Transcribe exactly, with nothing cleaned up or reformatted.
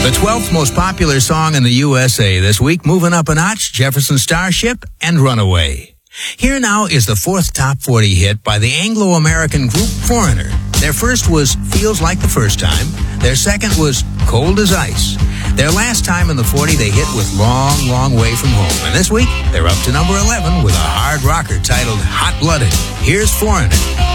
The twelfth most popular song in the U S A this week, moving up a notch, Jefferson Starship and Runaway. Here now is the fourth top forty hit by the Anglo-American group Foreigner. Their first was Feels Like the First Time. Their second was Cold as Ice. Their last time in the forty, they hit with Long, Long Way From Home. And this week, they're up to number eleven with a hard rocker titled Hot Blooded. Here's Foreigner.